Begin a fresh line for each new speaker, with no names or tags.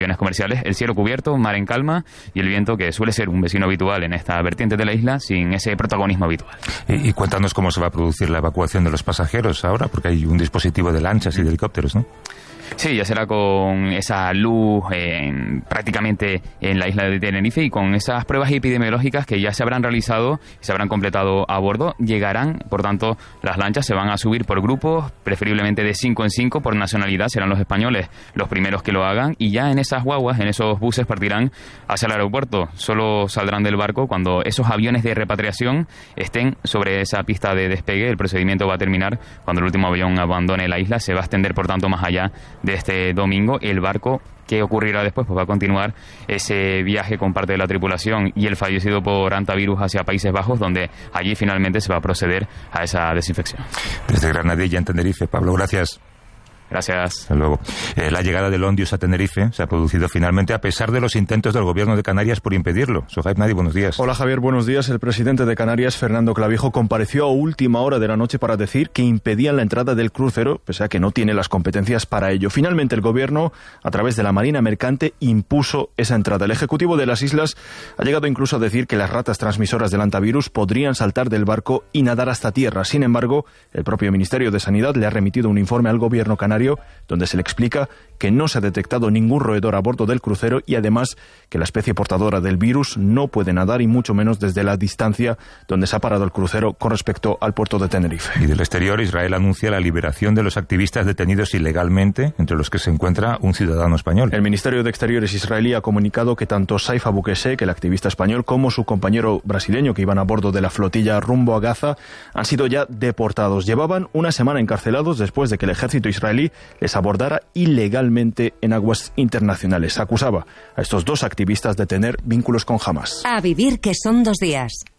embarcaciones comerciales, el cielo cubierto, mar en calma y el viento, que suele ser un vecino habitual en esta vertiente de la isla, sin ese protagonismo habitual.
Y cuéntanos cómo se va a producir la evacuación de los pasajeros ahora, porque hay un dispositivo de lanchas y de helicópteros, ¿no?
Sí, ya será con esa luz prácticamente en la isla de Tenerife, y con esas pruebas epidemiológicas que ya se habrán realizado y se habrán completado a bordo. Llegarán, por tanto, las lanchas se van a subir por grupos, preferiblemente de 5 en 5 por nacionalidad. Serán los españoles los primeros que lo hagan, y ya en esas guaguas, en esos buses, partirán hacia el aeropuerto. Solo saldrán del barco cuando esos aviones de repatriación estén sobre esa pista de despegue. El procedimiento va a terminar cuando el último avión abandone la isla. Se va a extender, por tanto, más allá de este domingo. El barco, ¿qué ocurrirá después? Pues va a continuar ese viaje con parte de la tripulación y el fallecido por antivirus hacia Países Bajos, donde allí finalmente se va a proceder a esa desinfección.
Desde Granadilla, en Tenerife. Pablo, gracias.
Gracias.
Hasta luego. La llegada del Ondius a Tenerife se ha producido finalmente a pesar de los intentos del gobierno de Canarias por impedirlo. Sohaib Nadi, buenos días.
Hola Javier, buenos días. El presidente de Canarias, Fernando Clavijo, compareció a última hora de la noche para decir que impedían la entrada del crucero, pese a que no tiene las competencias para ello. Finalmente el gobierno, a través de la Marina Mercante, impuso esa entrada. El Ejecutivo de las Islas ha llegado incluso a decir que las ratas transmisoras del antivirus podrían saltar del barco y nadar hasta tierra. Sin embargo, el propio Ministerio de Sanidad le ha remitido un informe al gobierno canario donde se le explica que no se ha detectado ningún roedor a bordo del crucero, y además que la especie portadora del virus no puede nadar, y mucho menos desde la distancia donde se ha parado el crucero con respecto al puerto de Tenerife.
Y del exterior, Israel anuncia la liberación de los activistas detenidos ilegalmente, entre los que se encuentra un ciudadano español.
El Ministerio de Exteriores israelí ha comunicado que tanto Saif Abu Qessé, que el activista español, como su compañero brasileño, que iban a bordo de la flotilla rumbo a Gaza, han sido ya deportados. Llevaban una semana encarcelados después de que el ejército israelí les abordara ilegalmente en aguas internacionales. Acusaba a estos dos activistas de tener vínculos con Hamas.
A vivir, que son 2 días.